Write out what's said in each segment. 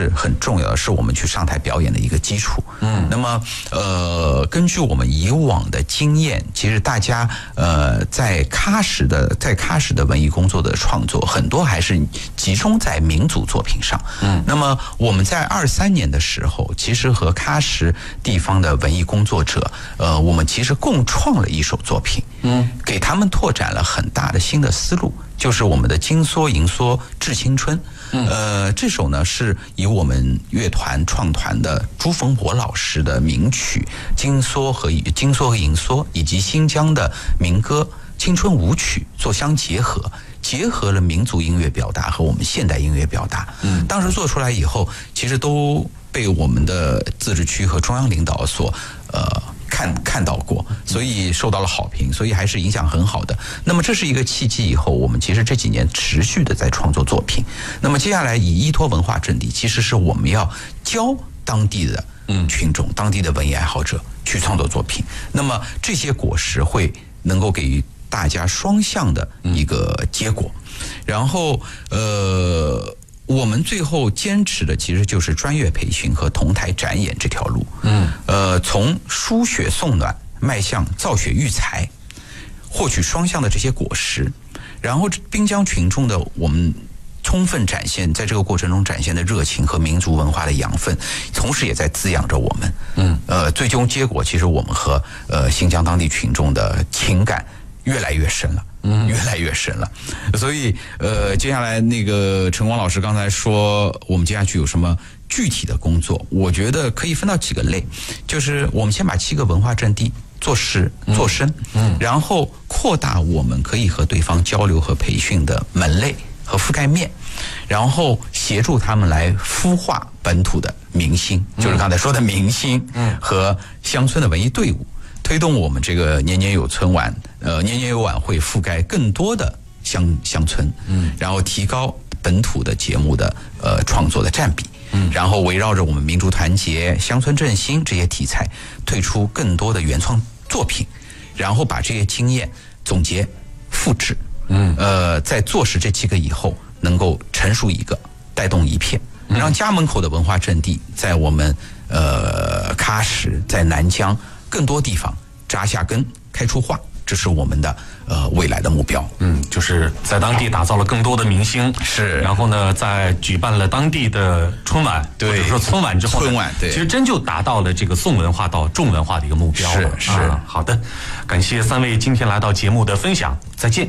是很重要的，是我们去上台表演的一个基础。那么根据我们以往的经验，其实大家在喀什的文艺工作的创作，很多还是集中在民族作品上。那么我们在23年的时候，其实和喀什地方的文艺工作者，我们其实共创了一首作品，给他们拓展了很大的新的思路，就是我们的金梭银梭致青春。这首呢是以我们乐团创团的朱逢博老师的名曲金梭和银梭，以及新疆的民歌青春舞曲做相结合了民族音乐表达和我们现代音乐表达。当时做出来以后，其实都被我们的自治区和中央领导所看到过，所以受到了好评，所以还是影响很好的。那么这是一个契机，以后我们其实这几年持续的在创作作品。那么接下来以依托文化阵地，其实是我们要教当地的群众、当地的文艺爱好者去创作作品。那么这些果实会能够给予大家双向的一个结果。然后我们最后坚持的其实就是专业培训和同台展演这条路。从输血送暖迈向造血育才，获取双向的这些果实，然后滨江群众的我们充分展现，在这个过程中展现的热情和民族文化的养分，同时也在滋养着我们。最终结果，其实我们和新疆当地群众的情感越来越深了。越来越深了。所以接下来那个陈光老师刚才说我们接下去有什么具体的工作，我觉得可以分到几个类，就是我们先把7个文化阵地做实做深，然后扩大我们可以和对方交流和培训的门类和覆盖面，然后协助他们来孵化本土的明星，就是刚才说的明星和乡村的文艺队伍，推动我们这个年年有晚会覆盖更多的乡村，然后提高本土的节目的创作的占比，然后围绕着我们民族团结、乡村振兴这些题材，推出更多的原创作品，然后把这些经验总结复制，在做实这7个以后，能够成熟一个，带动一片，让家门口的文化阵地在我们喀什、在南疆更多地方扎下根、开出花，这是我们的未来的目标。 就是在当地打造了更多的明星， 是， 然后呢，在举办了当地的春晚，或者说村晚之后， 对， 其实真就达到了这个送文化到重文化的一个目标了。 是， 好的，感谢3位今天来到节目的分享，再见。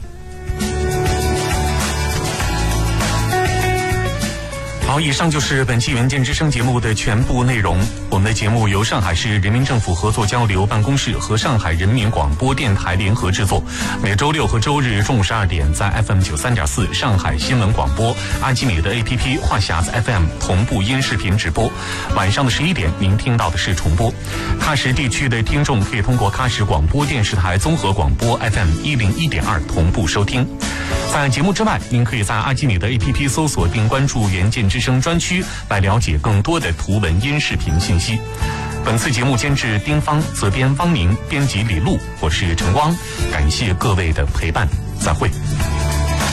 好，以上就是本期远见之声节目的全部内容。我们的节目由上海市人民政府合作交流办公室和上海人民广播电台联合制作，每周6和周日中午12点在 FM 93.4上海新闻广播、阿基米德 APP、话匣子 FM 同步音视频直播。晚上的11点您听到的是重播。喀什地区的听众可以通过喀什广播电视台综合广播 FM 101.2同步收听。在节目之外，您可以在阿基米德 APP 搜索并关注远见之声专区，来了解更多的图文音视频信息。本次节目监制丁芳，责编汪宁，编辑李璐，我是陈光，感谢各位的陪伴，再会。